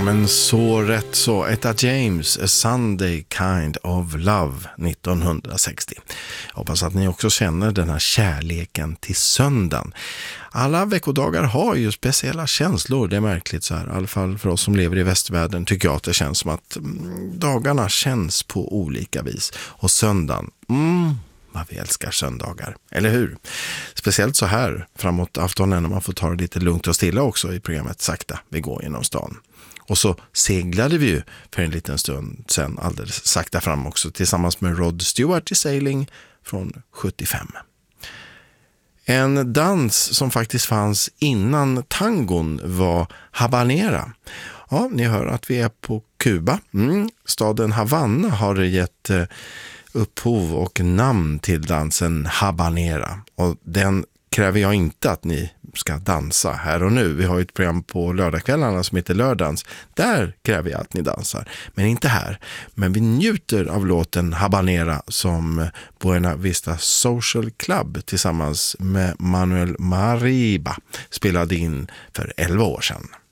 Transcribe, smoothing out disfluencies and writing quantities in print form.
Men så rätt så. Etta James, A Sunday Kind of Love 1960. Jag hoppas att ni också känner den här kärleken till söndagen. Alla veckodagar har ju speciella känslor, det är märkligt så här. I alla fall för oss som lever i västvärlden tycker jag att det känns som att dagarna känns på olika vis. Och söndagen, vad vi älskar söndagar, eller hur? Speciellt så här framåt aftonen när man får ta det lite lugnt och stilla också i programmet Sakta, vi går genom stan. Och så seglade vi ju för en liten stund sen alldeles sakta fram också tillsammans med Rod Stewart i Sailing från 75. En dans som faktiskt fanns innan tangon var habanera. Ja, ni hör att vi är på Kuba. Staden Havanna har gett upphov och namn till dansen habanera. Och den kräver jag inte att ni ska dansa här och nu. Vi har ju ett program på lördagskvällarna som heter Lördans. Där kräver jag att ni dansar, men inte här. Men vi njuter av låten Habanera som Buena Vista Social Club tillsammans med Manuel Mariba spelade in för 11 år sedan.